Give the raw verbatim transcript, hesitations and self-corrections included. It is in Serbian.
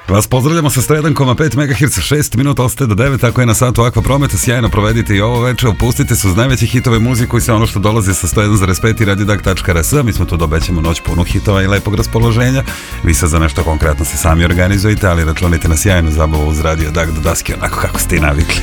Vas pozdravljamo sa sto jedan zarez pet megaherca, šest minuta ostaje do devet, tako je na satu Aqua Prometa, sjajno provedite i ovo večer, opustite se uz najveće hitove muziku i sve ono što dolazi sa sto jedan zarez pet i radio dag tačka r s. Mi smo tu da obećamo noć punu hitova i lepog raspoloženja. Vi sad za nešto konkretno se sami organizujete, ali računajte na sjajnu zabavu uz radio dag do daske, onako kako ste i navikli.